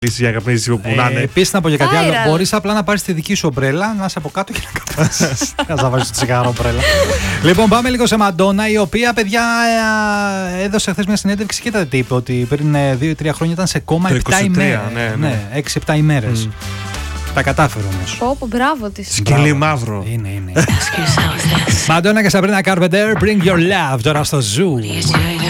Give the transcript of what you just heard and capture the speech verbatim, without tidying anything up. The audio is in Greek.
Η αγαπημένη σου που να είναι. Επίσης να πω για κάτι άλλο. Μπορείς απλά να πάρεις τη δική σου ομπρέλα, να είσαι από κάτω και να κατεβάσεις. Να βάζεις το τσιγάρο ομπρέλα. Λοιπόν, πάμε λίγο σε Μαντόνα, η οποία, παιδιά, έδωσε χθες μια συνέντευξη και είδατε τι είπε, ότι πριν δύο τρία χρόνια ήταν σε κόμμα επτά ημέρες. Ναι, ναι. έξι επτά ημέρες. Mm. Τα κατάφερε όμως. Πω, πω, μπράβο της. Σκυλί μαύρο. Είναι, είναι. Μαντόνα και Σαμπρίνα Κάρπεντερ, Bring Your Love, τώρα στο Zoo.